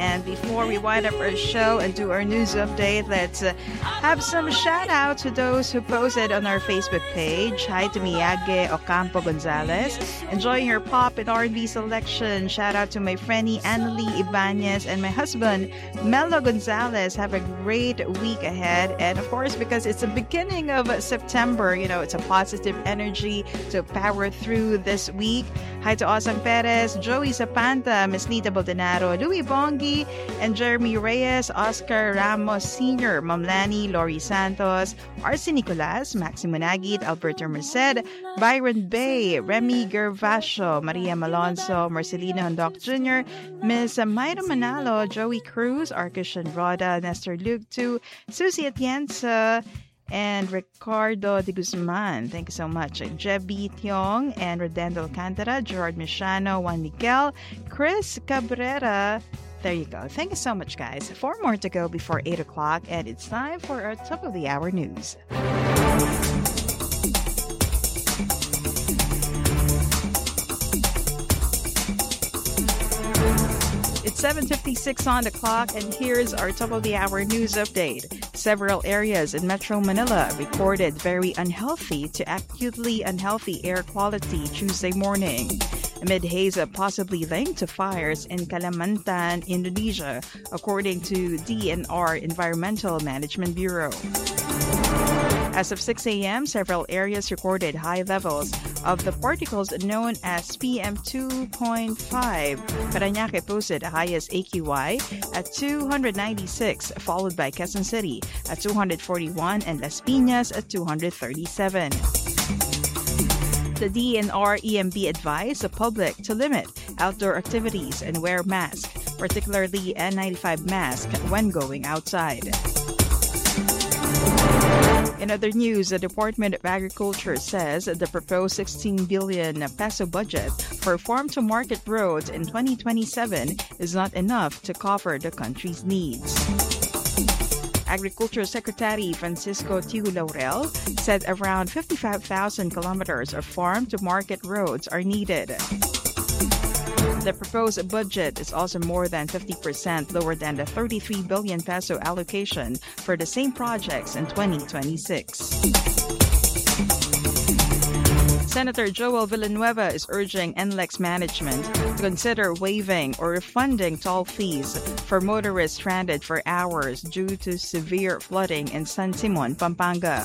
And before we wind up our show and do our news update, let's have some shout out to those who posted on our Facebook page. Hi to Miyage Ocampo Gonzalez, enjoying your pop and R&B selection. Shout out to my friendie Annalie Ibanez and my husband Melo Gonzalez. Have a great week ahead. And of course, because it's the beginning of September, it's a positive energy to power through this week. Hi to Osang Perez, Joey Zapanta, Miss Nita Boldenaro, Louis Bongi, and Jeremy Reyes, Oscar Ramos Sr., Mamlani, Lori Santos, Arce Nicolas, Maximo Nagit, Alberto Merced, Byron Bay, Remy Gervasio, Maria Malonzo, Marcelina Hondoc Jr., Miss Mayra Manalo, Joey Cruz, Arcushan Roda, Nestor Lugtu, Susie Atienza, and Ricardo de Guzman. Thank you so much. Jebby Tiong and Rodendo Alcantara, Gerard Michano, Juan Miguel, Chris Cabrera. There you go. Thank you so much, guys. 4 more to go before 8 o'clock, and it's time for our top of the hour news. It's 7:56 on the clock, and here's our top of the hour news update. Several areas in Metro Manila recorded very unhealthy to acutely unhealthy air quality Tuesday morning, amid haze possibly linked to fires in Kalimantan, Indonesia, according to DNR Environmental Management Bureau. As of 6 a.m., several areas recorded high levels of the particles known as PM2.5. Parañaque posted the highest AQI at 296, followed by Quezon City at 241 and Las Piñas at 237. The DNR EMB advised the public to limit outdoor activities and wear masks, particularly N95 mask, when going outside. In other news, the Department of Agriculture says the proposed 16 billion peso budget for farm-to-market roads in 2027 is not enough to cover the country's needs. Agriculture Secretary Francisco Tiu Laurel said around 55,000 kilometers of farm-to-market roads are needed. The proposed budget is also more than 50% lower than the 33 billion peso allocation for the same projects in 2026. Senator Joel Villanueva is urging NLEX management to consider waiving or refunding toll fees for motorists stranded for hours due to severe flooding in San Simon, Pampanga.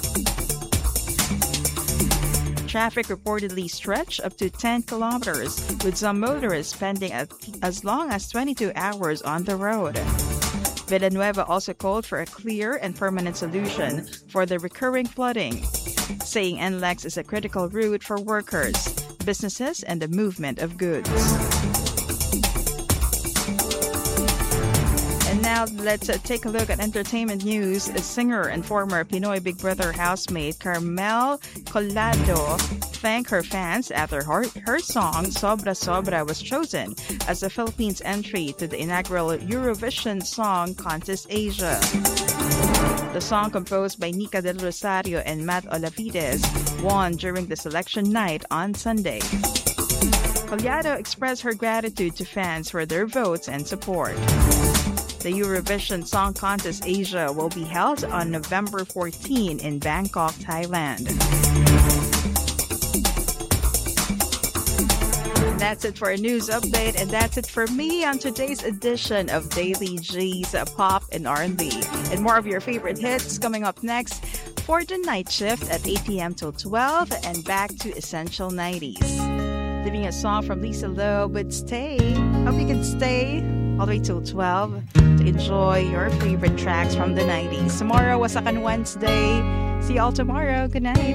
Traffic reportedly stretched up to 10 kilometers, with some motorists spending as long as 22 hours on the road. Villanueva also called for a clear and permanent solution for the recurring flooding, saying NLEX is a critical route for workers, businesses, and the movement of goods. And now let's take a look at entertainment news. A singer and former Pinoy Big Brother housemate Carmel Collado thanked her fans after her song Sobra Sobra was chosen as the Philippines' entry to the inaugural Eurovision Song Contest Asia. The song, composed by Nika Del Rosario and Matt Olavides, won during the selection night on Sunday. Collado expressed her gratitude to fans for their votes and support. The Eurovision Song Contest Asia will be held on November 14 in Bangkok, Thailand. And that's it for a news update, and that's it for me on today's edition of Daily G's Pop and R&B. And more of your favorite hits coming up next for the night shift at 8 p.m. till 12, and back to Essential 90s. Leaving a song from Lisa Loeb with Stay. Hope you can stay all the way till 12 to enjoy your favorite tracks from the 90s. Tomorrow, Wasakan Wednesday. See you all tomorrow. Good night.